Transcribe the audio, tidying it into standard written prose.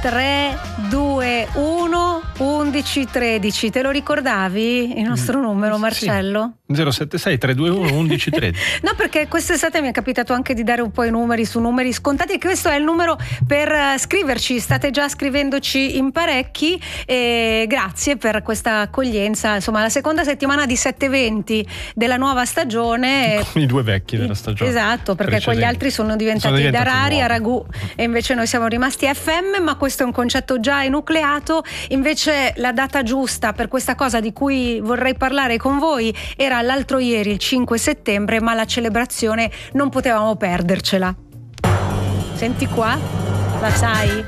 3, 2, 1, 11 13. Te lo ricordavi il nostro numero, Marcello? Sì. 076 321 11 13. No, perché quest'estate mi è capitato anche di dare un po' i numeri su numeri scontati, e questo è il numero per scriverci. State già scrivendoci in parecchi, e grazie per questa accoglienza. Insomma, la seconda settimana di 720 della nuova stagione. I due vecchi della stagione. Esatto, perché quegli altri sono diventati da rari a ragù, e invece noi siamo rimasti FM, ma questo è un concetto già enucleato. Invece la data giusta per questa cosa di cui vorrei parlare con voi era l'altro ieri, il 5 settembre, ma la celebrazione non potevamo perdercela. Senti qua, la sai?